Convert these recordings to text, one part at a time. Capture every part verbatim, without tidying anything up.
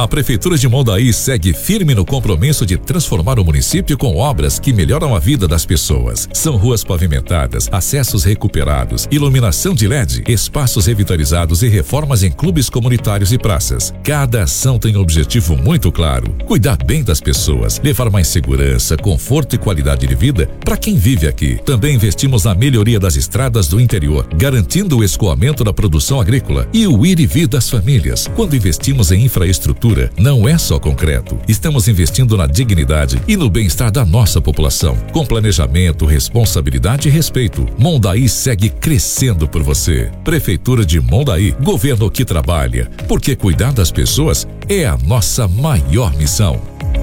A Prefeitura de Mondaí segue firme no compromisso de transformar o município com obras que melhoram a vida das pessoas. São ruas pavimentadas, acessos recuperados, iluminação de L E D, espaços revitalizados e reformas em clubes comunitários e praças. Cada ação tem um objetivo muito claro: cuidar bem das pessoas, levar mais segurança, conforto e qualidade de vida para quem vive aqui. Também investimos na melhoria das estradas do interior, garantindo o escoamento da produção agrícola e o ir e vir das famílias. Quando investimos em infraestrutura, não é só concreto. Estamos investindo na dignidade e no bem-estar da nossa população. Com planejamento, responsabilidade e respeito, Mondaí segue crescendo por você. Prefeitura de Mondaí, governo que trabalha, porque cuidar das pessoas é a nossa maior missão.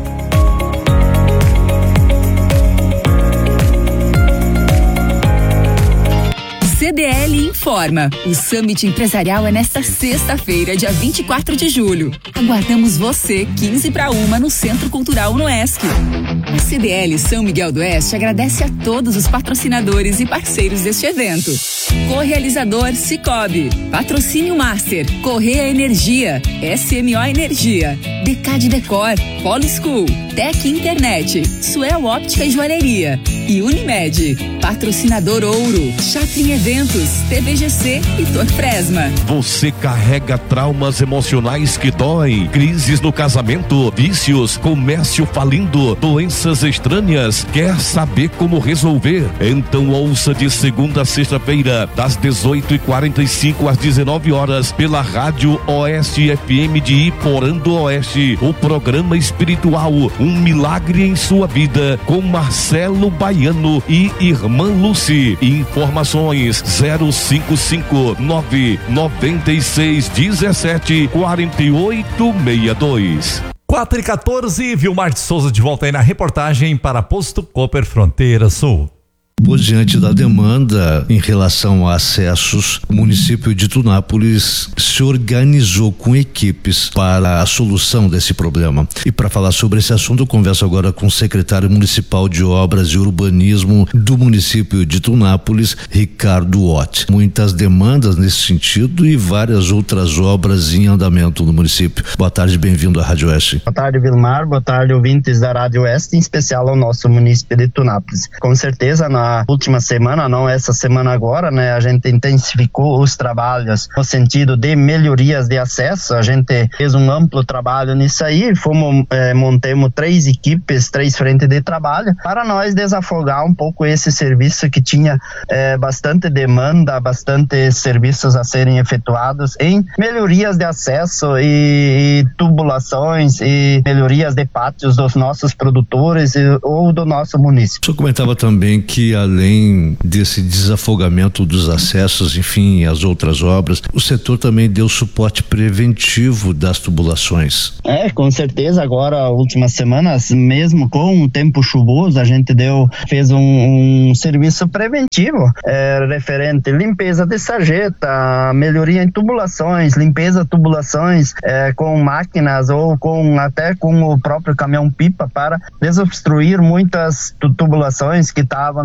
C D L informa. O Summit Empresarial é nesta sexta-feira, dia vinte e quatro de julho. Aguardamos você, quinze para uma, no Centro Cultural Unoesc. A C D L São Miguel do Oeste agradece a todos os patrocinadores e parceiros deste evento. Correalizador Cicobi, Patrocínio Master, Correia Energia, S M O Energia, Decade Decor, Polischool, Tec Internet, Suel Óptica e Joalheria e Unimed. Patrocinador Ouro, Chatrim Eventos, T V G C e Torfresma. Você carrega traumas emocionais que doem, crises no casamento, vícios, comércio falindo, doenças estranhas. Quer saber como resolver? Então ouça de segunda a sexta-feira, das dezoito e quarenta e cinco às dezenove horas, pela Rádio Oeste F M de Iporã do Oeste, o programa espiritual Um Milagre em Sua Vida, com Marcelo Baiano e Irmã Lucy. Informações zero cinco cinco nove nove seis um sete quatro oito seis dois. quatro e quatorze, Vilmar de Souza de volta aí na reportagem para Posto Cooper Fronteira Sul. Por diante da demanda em relação a acessos, o município de Tunápolis se organizou com equipes para a solução desse problema. E para falar sobre esse assunto, eu converso agora com o secretário municipal de Obras e Urbanismo do município de Tunápolis, Ricardo Ott. Muitas demandas nesse sentido e várias outras obras em andamento no município. Boa tarde, bem-vindo à Rádio Oeste. Boa tarde, Vilmar. Boa tarde, ouvintes da Rádio Oeste, em especial ao nosso município de Tunápolis. Com certeza, na última semana, não essa semana agora, né, a gente intensificou os trabalhos no sentido de melhorias de acesso. A gente fez um amplo trabalho nisso aí, fomos, eh, montamos três equipes, três frentes de trabalho, para nós desafogar um pouco esse serviço que tinha eh, bastante demanda, bastante serviços a serem efetuados em melhorias de acesso e, e tubulações e melhorias de pátios dos nossos produtores e, ou do nosso município. O senhor comentava também que além desse desafogamento dos acessos, enfim, as outras obras, o setor também deu suporte preventivo das tubulações. É, com certeza. Agora, últimas semanas, mesmo com o tempo chuvoso, a gente deu, fez um, um serviço preventivo, é, referente limpeza de sarjeta, melhoria em tubulações, limpeza de tubulações é, com máquinas ou com até com o próprio caminhão-pipa para desobstruir muitas tubulações que estavam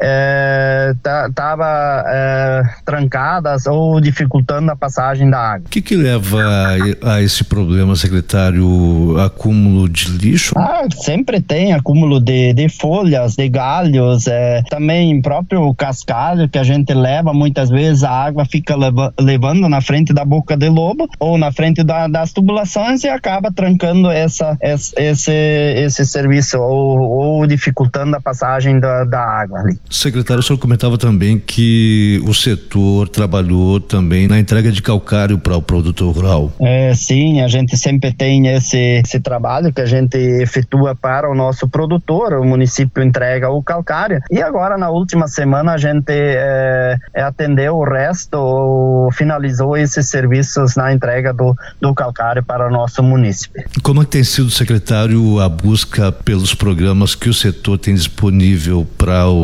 É, tava é, trancadas ou dificultando a passagem da água. O que que leva a, a esse problema, secretário? Acúmulo de lixo? Ah, sempre tem acúmulo de, de folhas, de galhos, é, também próprio cascalho que a gente leva, muitas vezes a água fica leva, levando na frente da boca de lobo ou na frente da, das tubulações e acaba trancando essa, esse, esse serviço ou, ou dificultando a passagem da, da água ali. Secretário, o senhor comentava também que o setor trabalhou também na entrega de calcário para o produtor rural. É, sim, a gente sempre tem esse, esse trabalho que a gente efetua para o nosso produtor, o município entrega o calcário e agora na última semana a gente é, atendeu o resto, finalizou esses serviços na entrega do, do calcário para o nosso município. Como é que tem sido, secretário, a busca pelos programas que o setor tem disponível para o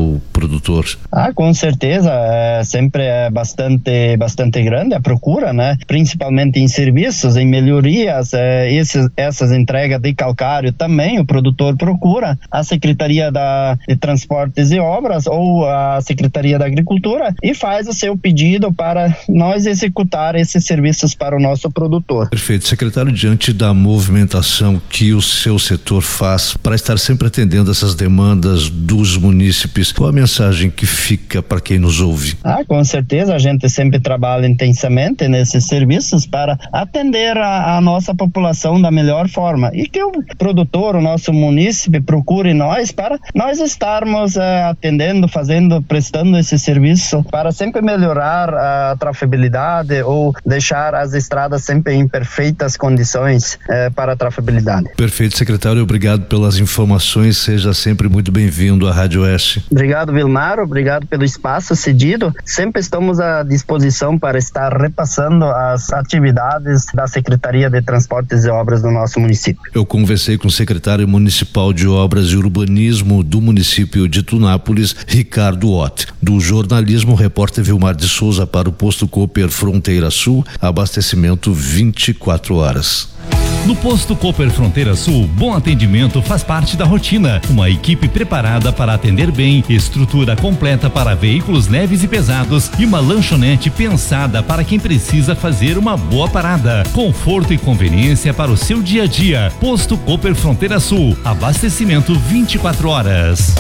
ao produtor? Ah, com certeza, é, sempre é bastante, bastante grande a procura, né? Principalmente em serviços, em melhorias, é, esses, essas entregas de calcário também o produtor procura a Secretaria da, de Transportes e Obras ou a Secretaria da Agricultura e faz o seu pedido para nós executar esses serviços para o nosso produtor. Perfeito. Secretário, diante da movimentação que o seu setor faz para estar sempre atendendo essas demandas dos munícipes, qual a mensagem que fica para quem nos ouve? Ah, com certeza, a gente sempre trabalha intensamente nesses serviços para atender a, a nossa população da melhor forma e que o produtor, o nosso munícipe, procure nós para nós estarmos eh, atendendo, fazendo, prestando esse serviço para sempre melhorar a trafegabilidade ou deixar as estradas sempre em perfeitas condições eh, para a trafegabilidade. Perfeito, secretário, obrigado pelas informações, seja sempre muito bem-vindo à Rádio Oeste. Obrigado, Vilmar, obrigado pelo espaço cedido, sempre estamos à disposição para estar repassando as atividades da Secretaria de Transportes e Obras do nosso município. Eu conversei com o secretário municipal de Obras e Urbanismo do município de Tunápolis, Ricardo Ott. Do jornalismo, repórter Vilmar de Souza para o Posto Cooper Fronteira Sul, abastecimento vinte e quatro horas. No Posto Cooper Fronteira Sul, bom atendimento faz parte da rotina. Uma equipe preparada para atender bem, estrutura completa para veículos leves e pesados e uma lanchonete pensada para quem precisa fazer uma boa parada. Conforto e conveniência para o seu dia a dia. Posto Cooper Fronteira Sul, abastecimento vinte e quatro horas.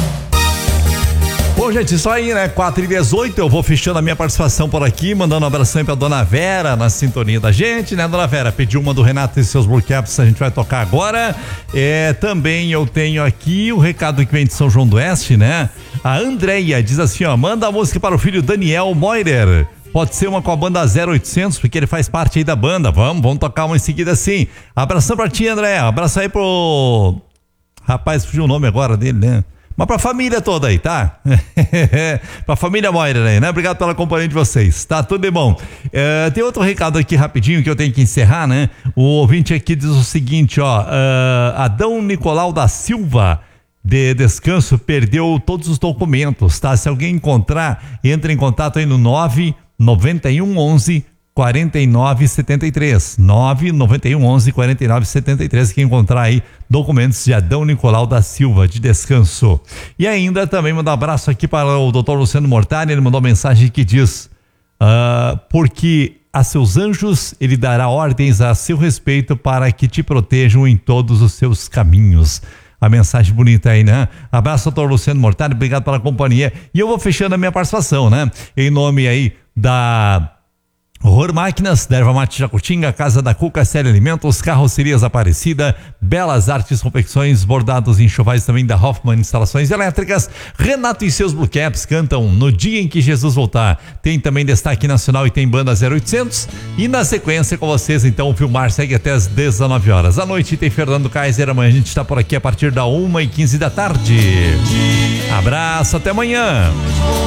Bom, gente, isso aí, né? quatro e dezoito, eu vou fechando a minha participação por aqui, mandando um abração aí pra Dona Vera, na sintonia da gente, né, Dona Vera? Pediu uma do Renato e seus Bluecaps, a gente vai tocar agora. É, também eu tenho aqui o recado que vem de São João do Oeste, né? A Andreia diz assim, ó, manda a música para o filho Daniel Moirer. Pode ser uma com a banda zero oitocentos, porque ele faz parte aí da banda. Vamos, vamos tocar uma em seguida sim. Abração pra ti, Andréia. Abraço aí pro... Rapaz, fugiu o nome agora dele, né? Mas pra família toda aí, tá? Pra família Moira aí, né? Obrigado pela companhia de vocês, tá? Tudo de bom. É, tem outro recado aqui rapidinho que eu tenho que encerrar, né? O ouvinte aqui diz o seguinte, ó. Uh, Adão Nicolau da Silva, de Descanso, perdeu todos os documentos, tá? Se alguém encontrar, entre em contato aí no nove nove um onze quarenta e nove setenta e três, nove nove um onze quarenta e nove setenta e três, que encontrar aí documentos de Adão Nicolau da Silva, de Descanso. E ainda também mandar um abraço aqui para o doutor Luciano Mortari, ele mandou uma mensagem que diz, uh, porque a seus anjos ele dará ordens a seu respeito para que te protejam em todos os seus caminhos. A mensagem bonita aí, né? Abraço, doutor Luciano Mortari, obrigado pela companhia. E eu vou fechando a minha participação, né? Em nome aí da Horror Máquinas, da Erva Mate Jacutinga, Casa da Cuca, Série Alimentos, Carrocerias Aparecida, Belas Artes Confecções, bordados e enxovais também da Hoffman Instalações Elétricas. Renato e seus Bluecaps cantam No Dia em que Jesus Voltar. Tem também destaque nacional e tem banda zero oitocentos. E na sequência com vocês, então, o Filmar segue até as dezenove horas. À noite tem Fernando Kaiser, amanhã a gente está por aqui a partir da uma e quinze da tarde. Abraço, até amanhã.